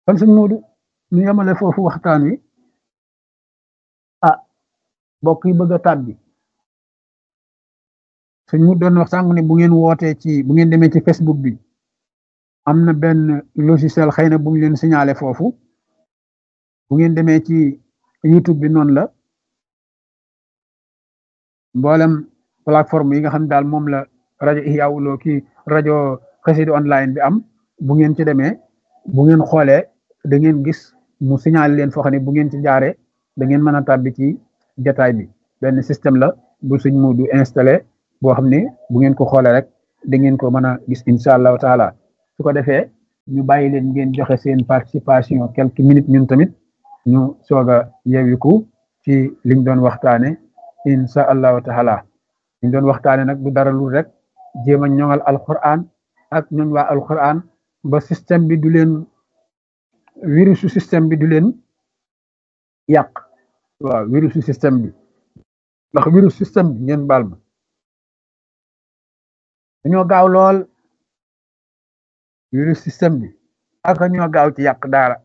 kon sëñ Moodu ñu yemale foofu waxtaan wi ah mbokk yi bëgg a tàbbi sëñ mu doon wax sànq ne bu ngeen wootee ci bu ngeen demee ci Facebook bi am na benn logiciel xëy na bu ñu leen signalé foofu bu ngeen demee ci YouTube bi noonu la mboolem plateforme yi nga xam daal moom la rajo Ihya Woulo ki rajo Xassida online bi am bu ngeen ci demee bu ngeen xoolee da ngeen gis mu signalé leen foo xam ne bu ngeen ci jaaree da ngeen mën a tàbbi ci jataay bi benn système la bu suñ mu du installé boo xam ne bu ngeen ko xoolee rek da ngeen ko mën a gis incha allahu taala su ko defee ñu bàyyi leen ngeen joxe seen participation quelques minutes ñun tamit ñu soog a yewiku ci liñ doon waxtaane incha allahu taala liñ doon waxtaane nag du dara lu rek jéem a ñoŋal alquran ak ñooñ waa alquran ba système bi du leen virusu système bi du leen yàq waaw virusu système bi ndax virus système bi ngeen baal ma dañoo gaaw lool virus système bi ak ñoo gaaw ci yàq daara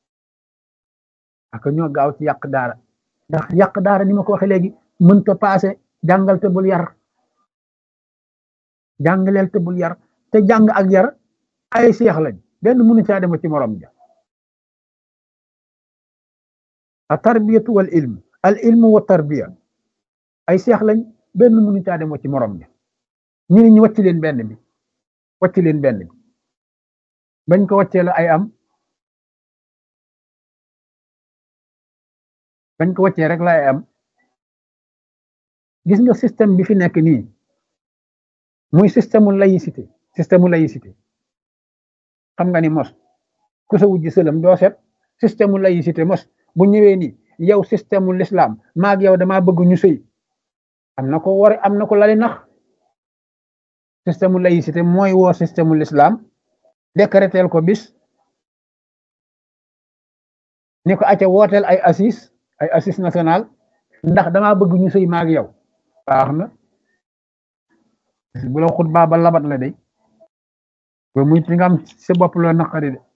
ak ñoo gaaw ci yàq daara ndax yàq daara ni ma ko waxee léegi mënta paase jàngal te bul yar jàngaleel te bul yar te jàng ak yar ay seex lañ benn mënu caa dem ci morom ja a tarbiyatu wal ilm al ilmu wa tarbiya ay seex lañ benn mënu caa dem ci morom ja ñu ne ñu wàcc leen benn bi wàcc leen benn bi bañ ko wàccee la ay am bañ ko wàccee rek la ay am gis nga système bi fi nekk nii muy système mu laïcité xam nga ni mos ku sa wujj sëlam doo set système mu laïcité mos bu ñëwee ni yow système mu l'islam maag yow damaa bëgg ñu sëy am na ko war am na ko lali nax système mu laïcité mooy woo système mu l'islam décréter ko bis ni ko acca wooteel ay assise nationale ndax damaa bëgg ñu sëy maag yow baax na bu la xutbaa ba labat la day ba muy ti nga am sa bopp loo naqari de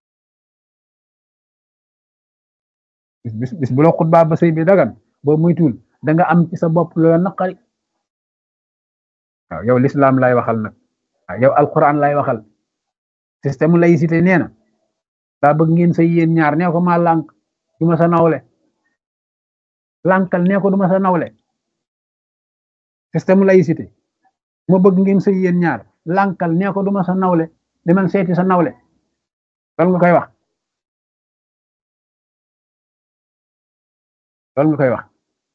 bis bu la xutbaa ba sëy bi dagan boo muy tuul da nga am ci sa bopp loo naqari waaw yow l'islam lay waxal nag waaw yow alquran lay waxal système laïcité nee na daa bëgg ngeen sëy yéen ñaar nee ko maa lànk du ma sa nawle lànkal nee ko du ma sa nawle système laïcité moo bëgg ngeen sëy yéen ñaar lànkal nee ko du ma sa nawle demal seeti sa nawle loolu nga koy wax loolu nga koy wax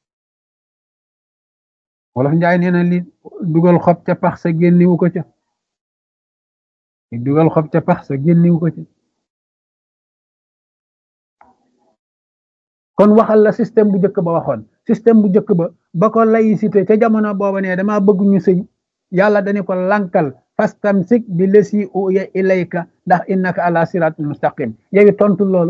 wolof njaay nee na li dugal xob ca pax sa génniwu ko ca li dugal xob ca pax sa génniwu ko ca kon waxal la système bu njëkk ba waxoon système bu njëkk ba ko laïcité ca jamono booba ne dama bëgg ñu sëy yàlla dañu ko lankal fastamsik bi lesi uya ilayka ndax innaka ala siratul mustaqim yow tontu loolu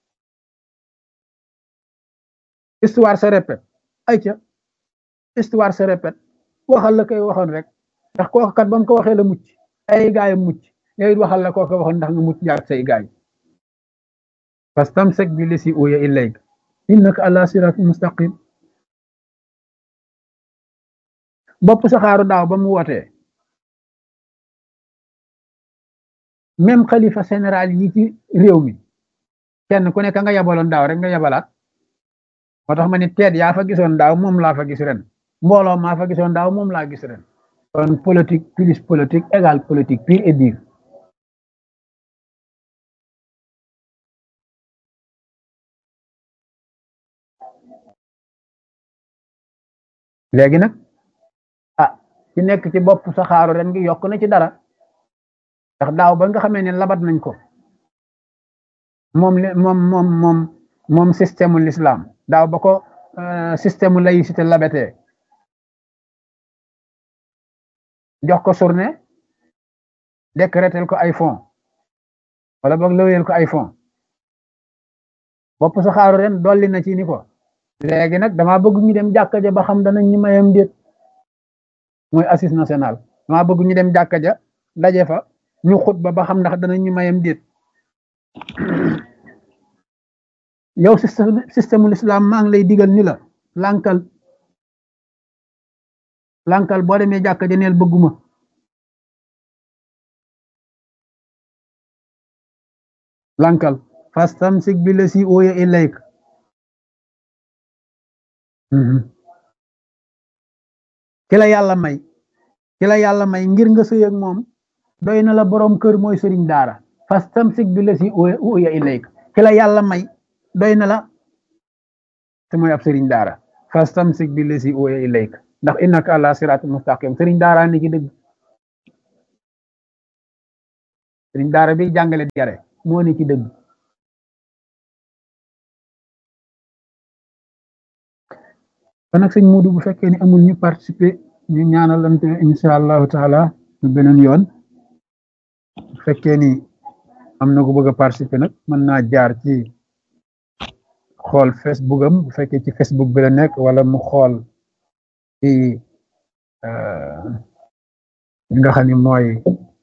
histoire se répète ayca histoire se répète waxal la koy waxoon rek ndax kooku kat ba mu ko waxee la mucc ay gaayam mucc yow waxal la kooku waxoon ndax nga mucc jaar say gaay fastamsik bi lesi uya ilayka innaka ala siratul mustaqim bopp saxaaru daaw ba mu wootee même xalifa général yi ci réew mi kenn ku nekk nga yabaloon daaw rek nga yabalaat moo tax ma ni teet yaa fa gisoon daaw moom laa fa gis ren mbooloo maa fa gisoon daaw moom laa gis ren kon politique plus politique égale politique pure et dure léegi nag ci nekk ci bopp saxaaru ren gi yokk na ci dara ndax daaw ba nga xamee ne labat nañ ko moom système mu l'islam daaw ba ko système mu laïcité labatee jox ko journée décréter ko ay fonds wala boog lëweel ko ay fonds bopp saxaaru ren dolli na ci ni ko léegi nag dama bëgg ñu dem jàkka ja ba xam danañ ñu mayam déet mooy assise nationale dama bëgg ñu dem jàkka ja daje fa ñu xutba ba xam ndax danañ ñu mayam déet yow système l'islam maa ngi lay digal ni la lànkal lànkal boo demee jàkka ja neel bëgguma lànkal fastamsik bi la si ooya ilayk ki la yàlla may ngir nga sëy ak moom doy na la borom kër mooy sëriñ daara fastamsik bi la si ooya ilayk ki la yàlla may doy na la te mooy ab sëriñ daara fastamsik bi la si ooya ilayk ndax innaka ala siratul mustaqim sëriñ daara ni ci dëgg sëriñ daara bi jàngale di yare moo ni ci dëgg kon nag sëñ Muudu bu fekkee ni amul ñu participer ñu ñaanalante insha allahu taala ñu beneen yoon bu fekkee ni am na ku bëgg a participer nag mën naa jaar ci xool Facebook am bu fekkee ci Facebook bi la nekk wala mu xool ci nga xam ni mooy